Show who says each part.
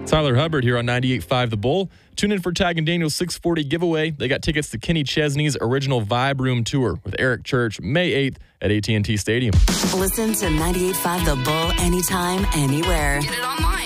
Speaker 1: Tyler Hubbard here on 98.5 The Bull. Tune in for Tag and Daniel's 640 giveaway. They got tickets to Kenny Chesney's original Vibe Room Tour with Eric Church May 8th at AT&T Stadium.
Speaker 2: Listen to 98.5 The Bull anytime, anywhere.
Speaker 3: Get it online